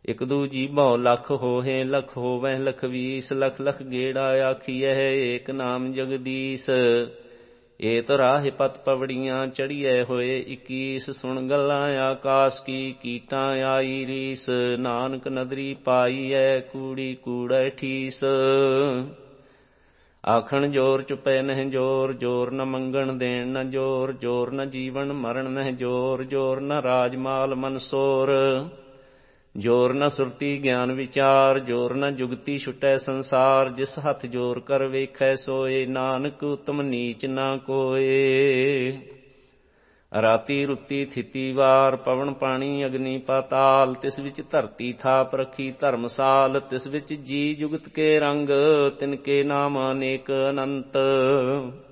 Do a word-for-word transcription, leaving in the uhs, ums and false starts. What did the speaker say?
ਇਕ ਦੂਜੀ ਭਉ ਲਖ ਹੋਹੇ, ਲਖ ਹੋਵੈ ਲਖ ਵੀਸ, ਲਖ ਲਖ ਗੇੜਾ ਆਖੀਐ ਏਕ ਨਾਮ ਜਗਦੀਸ਼। ਏਤ ਰਾਹਿ ਪਤ ਪਵੜੀਆਂ ਚੜੀਐ ਹੋਏ ਇੱਕੀਸ, ਸੁਣ ਗੱਲਾਂ ਆਕਾਸ ਕੀ ਕੀਟਾਂ ਆਈ ਰੀਸ। ਨਾਨਕ ਨਦਰੀ ਪਾਈਐ ਕੂੜੀ ਕੂੜੈ ਠੀਸ। ਆਖਣ ਜੋਰ ਚੁਪੈ ਨਹਿ ਜੋਰ, ਜੋਰ ਨ ਮੰਗਣ ਦੇਣ ਨ ਜੋਰ, ਜੋਰ ਨ ਜੀਵਨ ਮਰਨ ਨਹਿ ਜੋਰ, ਜੋਰ ਨ ਰਾਜ ਮਾਲ ਮਨਸੋਰ। ਜੋਰ ਨ ਸੁਰਤੀ ਗਿਆਨ ਵਿਚਾਰ, ਜੋਰ ਨ ਜੁਗਤੀ ਛੁਟੈ ਸੰਸਾਰ। ਜਿਸ ਹੱਥ ਜੋਰ ਕਰ ਵੇਖੈ ਸੋਏ, ਨਾਨਕ ਉਤਮ ਨੀਚ ਨਾ ਕੋਏ। ਰਾਤੀ ਰੁੱਤੀ ਥਿਤੀ ਵਾਰ, ਪਵਨ ਪਾਣੀ ਅਗਨੀ ਪਾਤਾਲ। ਤਿਸ ਵਿੱਚ ਧਰਤੀ ਥਾਪ ਰੱਖੀ ਧਰਮਸਾਲ, ਤਿਸ ਵਿੱਚ ਜੀ ਜੁਗਤ ਕੇ ਰੰਗ, ਤਿਨ ਕੇ ਨਾਮ ਅਨੇਕ ਅਨੰਤ।